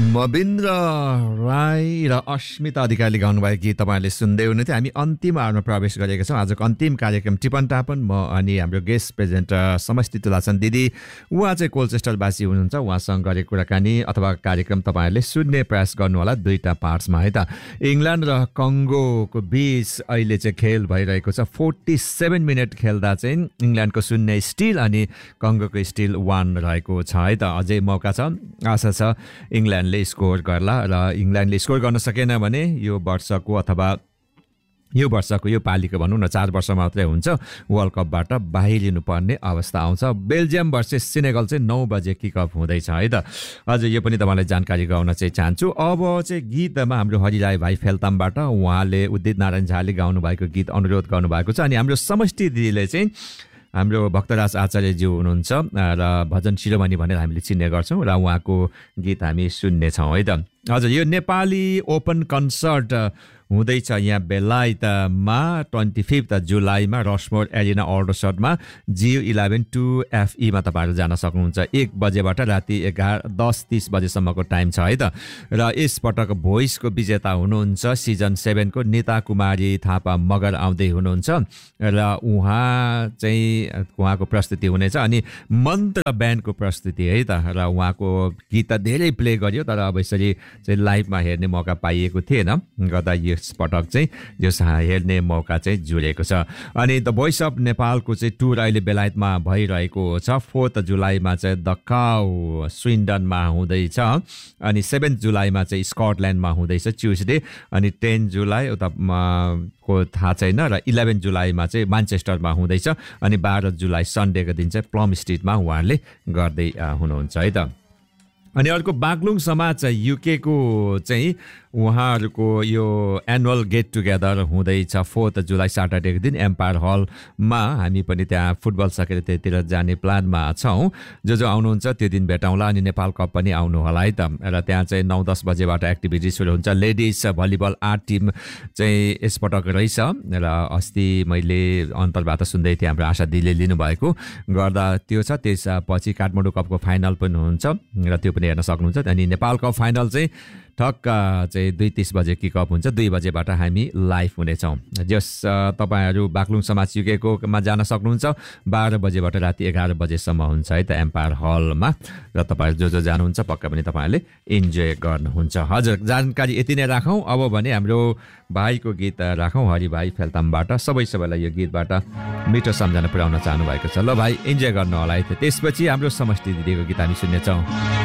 मबिन्द्र राई र अस्मिता अधिकारीले गाउनुभएको गीत तपाईँहरूले सुन्दै हुनुहुन्थ्यो। हामी अन्तिम आवरमा प्रवेश गरेका छौँ। आजको अन्तिम कार्यक्रम टिपन टापन म अनि हाम्रो गेस्ट प्रेजेन्टर समष्टि तुलासन दिदी, उहाँ चाहिँ कोलचेस्टरवासी हुनुहुन्छ। उहाँसँग गरेको कुराकानी अथवा कार्यक्रम तपाईँहरूले सुन्ने प्रयास गर्नुहोला दुईटा पार्ट्समा है त। इङ्ल्यान्ड र कङ्गोको बीच अहिले चाहिँ खेल भइरहेको छ। 47 मिनट खेल्दा चाहिँ इङ्ल्यान्डको 0 स्टिल अनि कङ्गोको स्टिल 1 रहेको छ है त। अझै मौका छ, आशा छ इङ्ल्यान्डले स्कोर गर्ला र इङ्ल्यान्डले स्कोर गर्न सकेन भने यो वर्षको अथवा यो वर्षको यो पालीको भनौँ न 4 वर्ष मात्रै हुन्छ वर्ल्ड कपबाट बाहिरिनु पर्ने अवस्था आउँछ। बेल्जियम भर्सेस सेनेगल चाहिँ 9 बजे किकअफ हुँदैछ है त। अझ यो पनि तपाईँलाई जानकारी गराउन चाहिँ चाहन्छु। अब चाहिँ गीतमा हाम्रो हरिराई भाइ फेल्तामबाट उहाँले उदित नारायण झाले गाउनुभएको गीत अनुरोध गर्नुभएको छ अनि हाम्रो समष्टि दिदीले चाहिँ हाम्रो भक्तराज आचार्यज्यू हुनुहुन्छ र भजन शिरोमणि भनेर हामीले चिन्ने गर्छौँ र उहाँको गीत हामी सुन्नेछौँ है त। हजुर, यो नेपाली ओपन कन्सर्ट हुँदैछ यहाँ बेलायतमा 25 जुलाईमा रसमोर एरिना अल्डरसटमा GU11 2FE मा तपाईँहरू जान सक्नुहुन्छ। 1 बजेबाट राति 10:30 बजेसम्मको टाइम छ है त। र यसपटक भोइसको विजेता हुनुहुन्छ सिजन 7 को निता कुमारी थापा मगर आउँदै हुनुहुन्छ र उहाँको प्रस्तुति हुनेछ अनि मन्त्र ब्यान्डको प्रस्तुति है त। र उहाँको गीत त धेरै प्ले गरियो तर अब यसरी चाहिँ लाइभमा हेर्ने मौका पाइएको थिएन, गर्दा यसपटक चाहिँ यो हेर्ने मौका चाहिँ जुरेको छ। अनि द भोइस अफ नेपालको चाहिँ टुर अहिले बेलायतमा भइरहेको छ। 4 जुलाईमा चाहिँ दकाउ स्विन्डनमा हुँदैछ अनि 7 जुलाईमा चाहिँ स्कटल्यान्डमा हुँदैछ ट्युसडे अनि 10 जुलाई उता को थाहा छैन र 11 जुलाईमा चाहिँ म्यान्चेस्टरमा हुँदैछ अनि 12 जुलाई सन्डेको दिन चाहिँ प्लम स्ट्रिटमा उहाँहरूले गर्दै हुनुहुन्छ है त। अनि अर्को बागलुङ समाज युके को चाहिँ उहाँहरूको यो एनुअल गेट टुगेदर हुँदैछ 4 जुलाई सटरडेको दिन एम्पायर हलमा। हामी पनि त्यहाँ फुटबल सकेर त्यतिर जाने प्लानमा छौँ। जो आउनुहुन्छ त्यो दिन भेटौँला अनि नेपाल कप पनि आउनु होला है त। र त्यहाँ चाहिँ 9-10 बजेबाट एक्टिभिटी सुरु हुन्छ। लेडिज भलिबल 8 टिम चाहिँ यसपटक रहेछ र अस्ति मैले अन्तर्वार्ता सुन्दै थिएँ, हाम्रो आशा दिदीले लिनुभएको गर्दा त्यो छ। त्यसपछि काठमाडौँ कपको फाइनल पनि हुन्छ र त्यो पनि हेर्न सक्नुहुन्छ। अनि नेपाल कप फाइनल चाहिँ ठक्क चाहिँ 2:30 बजे किकअप हुन्छ। 2 बजेबाट हामी लाइभ हुनेछौँ। जस तपाईँहरू बागलुङ समाज युकेकोमा जान सक्नुहुन्छ। 12 बजेबाट राति 11 बजेसम्म हुन्छ है त एम्पायर हलमा र तपाईँहरू जो जानुहुन्छ पक्का पनि तपाईँहरूले इन्जोय गर्नुहुन्छ। हजुर, जानकारी यति नै राखौँ। अब भने हाम्रो भाइको गीत राखौँ, हरि भाइ फेल्तामबाट। सबैलाई यो गीतबाट मिठो सम्झना पुर्याउन चाहनु भएको छ। ल भाइ, इन्जोय गर्नु होला है त। त्यसपछि हाम्रो समष्टि दिदीको गीत हामी सुन्नेछौँ।